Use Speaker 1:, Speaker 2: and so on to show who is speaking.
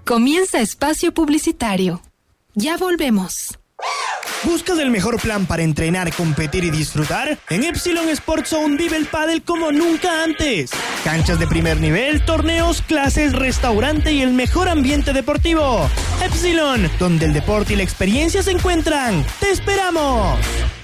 Speaker 1: Comienza espacio publicitario. Ya volvemos.
Speaker 2: ¿Buscas el mejor plan para entrenar, competir y disfrutar? En Epsilon Sports Zone vive el pádel como nunca antes. Canchas de primer nivel, torneos, clases, restaurante y el mejor ambiente deportivo. Epsilon, donde el deporte y la experiencia se encuentran. ¡Te esperamos!